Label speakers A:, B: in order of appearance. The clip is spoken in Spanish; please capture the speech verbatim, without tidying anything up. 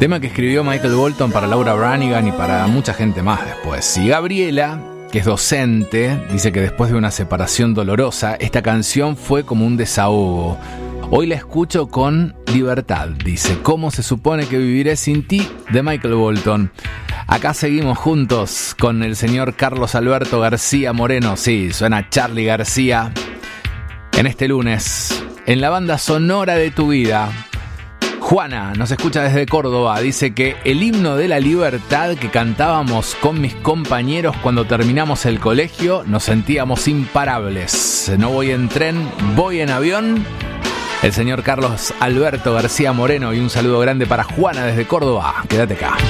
A: Tema que escribió Michael Bolton para Laura Branigan y para mucha gente más después. Y Gabriela, que es docente, dice que después de una separación dolorosa, esta canción fue como un desahogo. Hoy la escucho con libertad, dice. ¿Cómo se supone que viviré sin ti? De Michael Bolton. Acá seguimos juntos con el señor Carlos Alberto García Moreno. Sí, suena Charly García. En este lunes, en la banda sonora de tu vida. Juana nos escucha desde Córdoba, dice que el himno de la libertad que cantábamos con mis compañeros cuando terminamos el colegio, nos sentíamos imparables. No voy en tren, voy en avión. El señor Carlos Alberto García Moreno, y un saludo grande para Juana desde Córdoba. Quédate acá.